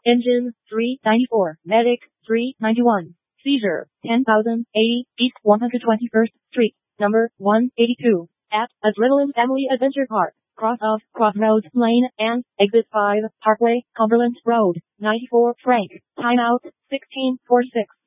Engine 394. Medic 391. Seizure 10,080 East 121st Street, number 182. At Adrenaline Family Adventure Park. Cross of Crossroads Lane and Exit 5 Parkway, Cumberland Road, 94 Frank. Timeout 16:46.